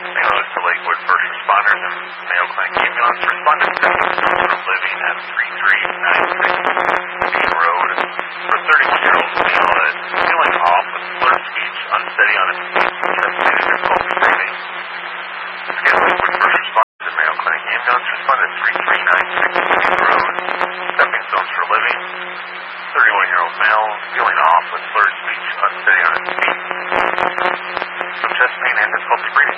St. Louis to Lakewood first responders and Mayo Clinic ambulance responded to living at 3396 Bean Road for a 31-year-old male that is feeling off with slurred speech, unsteady on his feet, chest pain, and difficulty breathing. Again, Lakewood first responders and Mayo Clinic ambulance responded to 3396 Bean Road. Stepping stones for living. 31-year-old male feeling off with slurred speech, unsteady on his feet, some chest pain, and difficulty breathing.